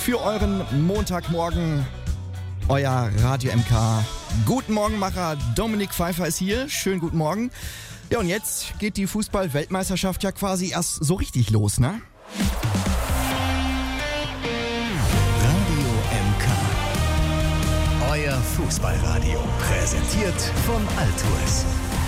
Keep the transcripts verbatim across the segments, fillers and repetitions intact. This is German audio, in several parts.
für euren Montagmorgen. Euer Radio M K. Guten Morgen, Macher Dominik Pfeiffer ist hier. Schönen guten Morgen. Ja, und jetzt geht die Fußball-Weltmeisterschaft ja quasi erst so richtig los, ne? Radio M K. Euer Fußballradio. Präsentiert von Altours.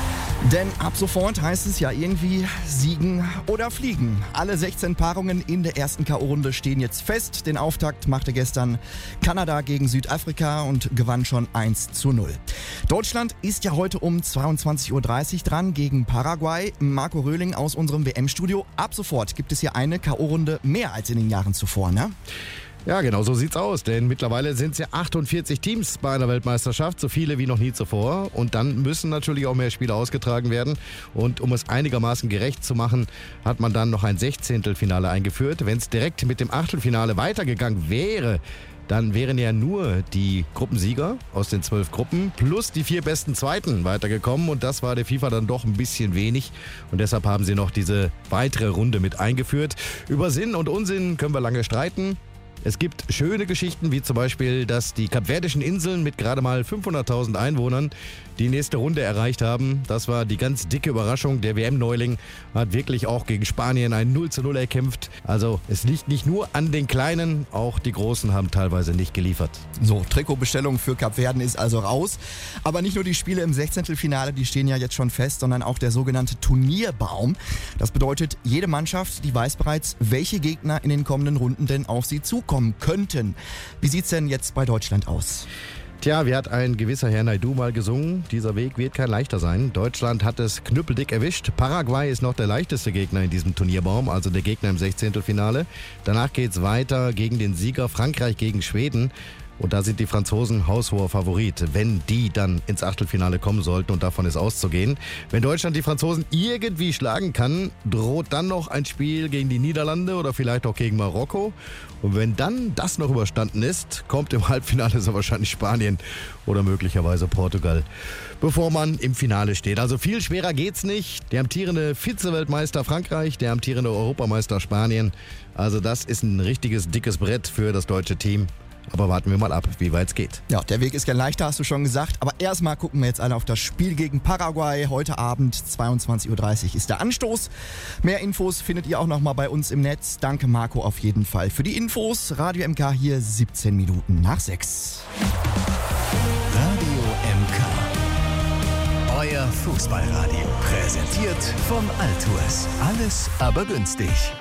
Denn ab sofort heißt es ja irgendwie siegen oder fliegen. Alle sechzehn Paarungen in der ersten K O-Runde stehen jetzt fest. Den Auftakt machte gestern Kanada gegen Südafrika und gewann schon eins zu null. Deutschland ist ja heute um zweiundzwanzig Uhr dreißig dran gegen Paraguay. Marco Röhling aus unserem W M-Studio. Ab sofort gibt es hier eine K O-Runde mehr als in den Jahren zuvor, ne? Ja, genau so sieht's aus, denn mittlerweile sind es ja achtundvierzig Teams bei einer Weltmeisterschaft, so viele wie noch nie zuvor, und dann müssen natürlich auch mehr Spiele ausgetragen werden, und um es einigermaßen gerecht zu machen, hat man dann noch ein Sechzehntelfinale eingeführt. Wenn es direkt mit dem Achtelfinale weitergegangen wäre, dann wären ja nur die Gruppensieger aus den zwölf Gruppen plus die vier besten Zweiten weitergekommen, und das war der FIFA dann doch ein bisschen wenig, und deshalb haben sie noch diese weitere Runde mit eingeführt. Über Sinn und Unsinn können wir lange streiten. Es gibt schöne Geschichten, wie zum Beispiel, dass die Kapverdischen Inseln mit gerade mal fünfhunderttausend Einwohnern die nächste Runde erreicht haben. Das war die ganz dicke Überraschung. Der W M-Neuling hat wirklich auch gegen Spanien ein null zu null erkämpft. Also es liegt nicht nur an den Kleinen, auch die Großen haben teilweise nicht geliefert. So, Trikotbestellung für Kapverden ist also raus. Aber nicht nur die Spiele im Sechzehntelfinale, die stehen ja jetzt schon fest, sondern auch der sogenannte Turnierbaum. Das bedeutet, jede Mannschaft, die weiß bereits, welche Gegner in den kommenden Runden denn auf sie zukommen könnten. Wie sieht's denn jetzt bei Deutschland aus? Tja, wie hat ein gewisser Herr Naidu mal gesungen, dieser Weg wird kein leichter sein. Deutschland hat es knüppeldick erwischt. Paraguay ist noch der leichteste Gegner in diesem Turnierbaum, also der Gegner im Sechzehntelfinale. Danach geht's weiter gegen den Sieger Frankreich gegen Schweden. Und da sind die Franzosen haushoher Favorit, wenn die dann ins Achtelfinale kommen sollten, und davon ist auszugehen. Wenn Deutschland die Franzosen irgendwie schlagen kann, droht dann noch ein Spiel gegen die Niederlande oder vielleicht auch gegen Marokko. Und wenn dann das noch überstanden ist, kommt im Halbfinale so wahrscheinlich Spanien oder möglicherweise Portugal, bevor man im Finale steht. Also viel schwerer geht's nicht. Der amtierende Vize-Weltmeister Frankreich, der amtierende Europameister Spanien. Also das ist ein richtiges dickes Brett für das deutsche Team. Aber warten wir mal ab, wie weit es geht. Ja, der Weg ist gern leichter, hast du schon gesagt. Aber erstmal gucken wir jetzt alle auf das Spiel gegen Paraguay. Heute Abend, zweiundzwanzig Uhr dreißig, ist der Anstoß. Mehr Infos findet ihr auch nochmal bei uns im Netz. Danke, Marco, auf jeden Fall für die Infos. Radio M K hier, siebzehn Minuten nach sechs. Radio M K. Euer Fußballradio. Präsentiert von Altours. Alles aber günstig.